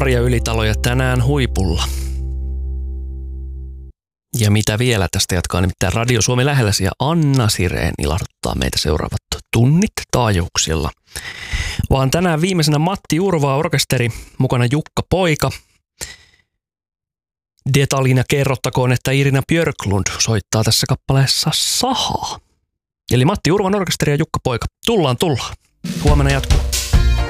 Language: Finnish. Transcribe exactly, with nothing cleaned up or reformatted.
Arja Ylitalo ja tänään huipulla. Ja mitä vielä tästä jatkaa, nimittäin Radio Suomi lähelläsi ja Anna Sireen ilahduttaa meitä seuraavat tunnit taajuuksilla. Vaan tänään viimeisenä Matti Jurva orkesteri, mukana Jukka Poika. Detaljina kerrottakoon, että Irina Björklund soittaa tässä kappaleessa sahaa. Eli Matti Jurvan orkesteri ja Jukka Poika. Tullaan, tullaan. Huomenna jatkuu.